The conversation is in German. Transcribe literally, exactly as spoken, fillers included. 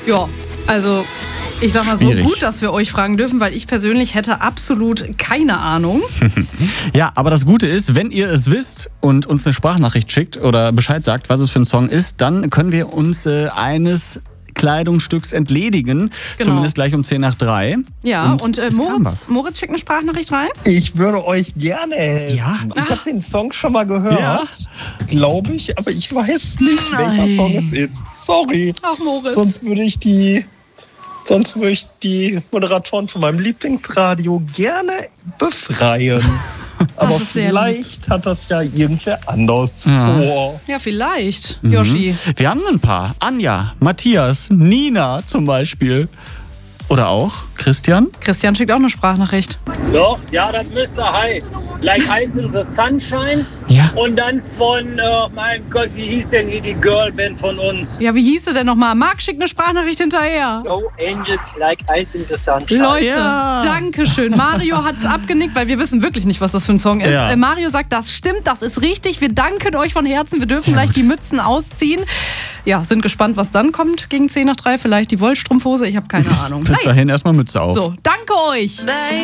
Ja, also ich sag mal so, Schwierig. gut, dass wir euch fragen dürfen, weil ich persönlich hätte absolut keine Ahnung. Ja, aber das Gute ist, wenn ihr es wisst und uns eine Sprachnachricht schickt oder Bescheid sagt, was es für ein Song ist, dann können wir uns äh, eines Kleidungsstücks entledigen. Genau. Zumindest gleich um zehn nach drei. Ja, und, und äh, es kam Moritz, was. Moritz schickt eine Sprachnachricht rein. Ich würde euch gerne helfen. Ja? Ich habe den Song schon mal gehört, Ja? glaube ich, aber ich weiß nicht, welcher Nein. Song es ist. Sorry. Ach, Moritz. Sonst würde ich die, sonst würde ich die Moderatoren von meinem Lieblingsradio gerne befreien. Aber ist sehr vielleicht hat das ja irgendwer anders Ja. vor. Ja, vielleicht, Mhm. Yoshi. Wir haben ein paar. Anja, Matthias, Nina zum Beispiel. Oder auch Christian. Christian schickt auch eine Sprachnachricht. Doch, ja, das müsste Hi. Like Ice in the Sunshine. Ja. Und dann von, äh, mein Gott, wie hieß denn hier die Girlband von uns? Ja, wie hieß sie denn nochmal? Marc schickt eine Sprachnachricht hinterher. No angels like ice in the sunshine. Leute, Ja. danke schön. Mario hat es abgenickt, weil wir wissen wirklich nicht, was das für ein Song ist. Ja. Äh, Mario sagt, das stimmt, das ist richtig. Wir danken euch von Herzen. Wir dürfen Sehr gleich gut. die Mützen ausziehen. Ja, sind gespannt, was dann kommt gegen zehn nach drei. Vielleicht die Wollstrumpfhose, ich habe keine Ahnung. Bis dahin erstmal Mütze auf. So, danke euch.